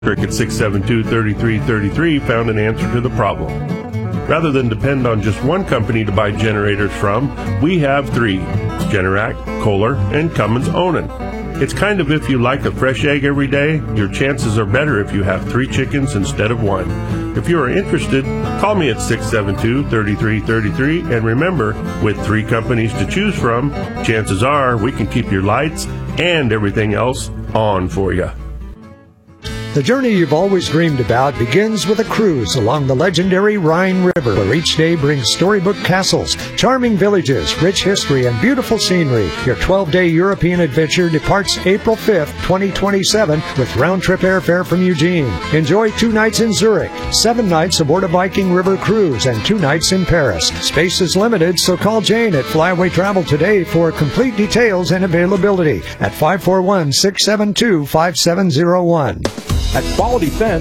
at 672-3333 found an answer to the problem. Rather than depend on just one company to buy generators from, we have three: Generac, Kohler, and Cummins Onan. It's kind of if you like a fresh egg every day, your chances are better if you have 3 chickens instead of 1. If you are interested, call me at 672-3333, and remember, with 3 companies to choose from, chances are we can keep your lights and everything else on for you. The journey you've always dreamed about begins with a cruise along the legendary Rhine River, where each day brings storybook castles, charming villages, rich history, and beautiful scenery. Your 12-day European adventure departs April 5th, 2027, with round-trip airfare from Eugene. Enjoy 2 nights in Zurich, 7 nights aboard a Viking River cruise, and 2 nights in Paris. Space is limited, so call Jane at Flyaway Travel today for complete details and availability at 541-672-5701. At Quality Fence,